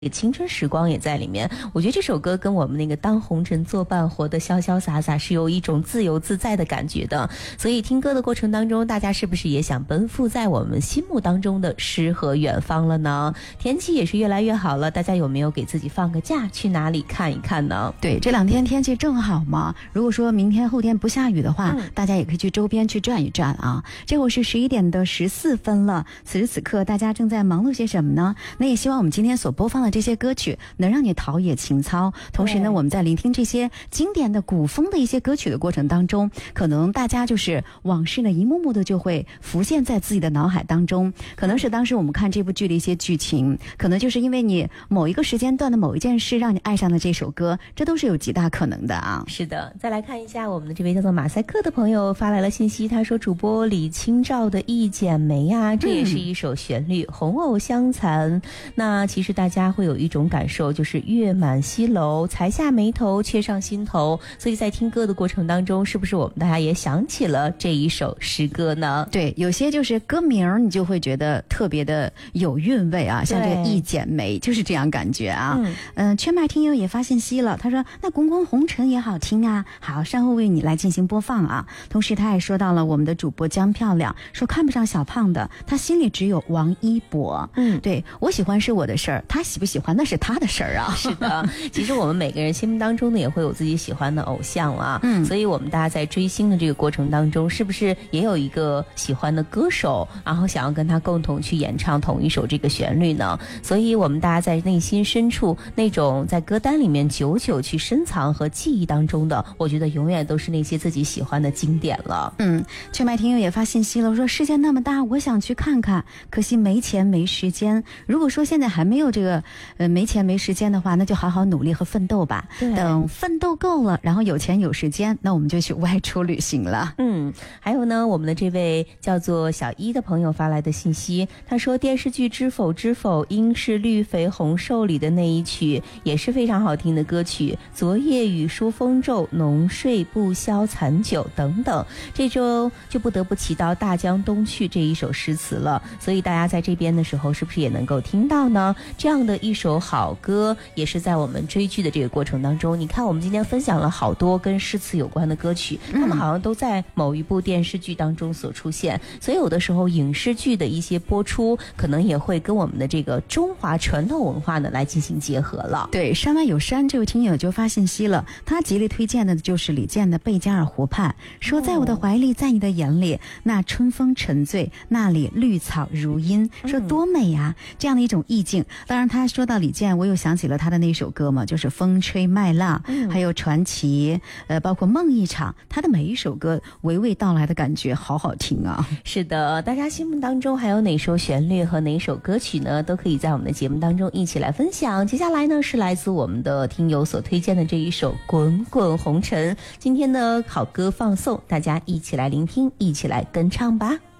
青春时光也在里面。我觉得这首歌跟我们那个当红尘作伴活得潇潇洒洒是有一种自由自在的感觉的。所以听歌的过程当中，大家是不是也想奔赴在我们心目当中的诗和远方了呢？天气也是越来越好了，大家有没有给自己放个假，去哪里看一看呢？ 对，这两天天气正好嘛，如果说明天后天不下雨的话，大家也可以去周边去转一转啊。这会是11点的14分了，此时此刻大家正在忙碌些什么呢？那也希望我们今天所播放的这些歌曲能让你陶冶情操，同时呢，我们在聆听这些经典的古风的一些歌曲的过程当中，可能大家就是往事呢一幕幕的就会浮现在自己的脑海当中，可能是当时我们看这部剧的一些剧情，可能就是因为你某一个时间段的某一件事让你爱上了这首歌，这都是有极大可能的啊。 是的，再来看一下我们的这位叫做马赛克的朋友发来了信息，他说主播李清照的《一剪梅》啊，这也是一首旋律，红藕香残。那其实大家会有一种感受，就是月满西楼，才下眉头，却上心头。所以在听歌的过程当中，是不是我们大家也想起了这一首诗歌呢？ 对，有些就是歌名你就会觉得特别的有韵味啊，像这个《一剪梅》就是这样感觉啊。圈麦听友也发信息了，他说那滚滚红尘也好听啊，好，稍后为你来进行播放啊。同时他还说到了我们的主播江漂亮，说看不上小胖的，他心里只有王一博。对，我喜欢是我的事儿，他喜不喜欢那是他的事儿啊。 是的，其实我们每个人心目当中呢也会有自己喜欢的偶像啊。所以我们大家在追星的这个过程当中，是不是也有一个喜欢的歌手，然后想要跟他共同去演唱同一首这个旋律呢？所以我们大家在内心深处那种在歌单里面久久去深藏和记忆当中的，我觉得永远都是那些自己喜欢的经典了。 圈麦听友也发信息了，说世界那么大，我想去看看，可惜没钱没时间。如果说现在还没有这个没钱没时间的话，那就好好努力和奋斗吧。等奋斗够了，然后有钱有时间，那我们就去外出旅行了。 还有呢，我们的这位叫做小一的朋友发来的信息，他说电视剧《知否知否，应是绿肥红瘦》里的那一曲也是非常好听的歌曲，昨夜雨疏风骤，浓睡不消残酒等等。这周就不得不提到大江东去这一首诗词了，所以大家在这边的时候是不是也能够听到呢？这样的一首好歌也是在我们追剧的这个过程当中，你看我们今天分享了好多跟诗词有关的歌曲，他们好像都在某一部电视剧当中所出现，所以有的时候影视剧的一些播出可能也会跟我们的这个中华传统文化呢来进行结合了。 对，山外有山这位听友就发信息了，他极力推荐的就是李健的《贝加尔湖畔》，说在我的怀里，在你的眼里，那春风沉醉，那里绿草如茵，说多美啊，这样的一种意境。当然他说到李健，我又想起了他的那首歌嘛，就是风吹麦浪，还有传奇，包括梦一场，他的每一首歌娓娓道来的感觉好好听啊。 是的，大家心目当中还有哪首旋律和哪首歌曲呢，都可以在我们的节目当中一起来分享。接下来呢是来自我们的听友所推荐的这一首《滚滚红尘》，今天的好歌放送，大家一起来聆听，一起来跟唱吧。